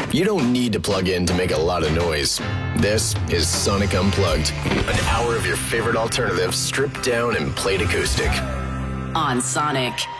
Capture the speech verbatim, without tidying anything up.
You don't need to plug in to make a lot of noise. This is Sonic Unplugged, an hour of your favorite alternatives stripped down and played acoustic. On Sonic.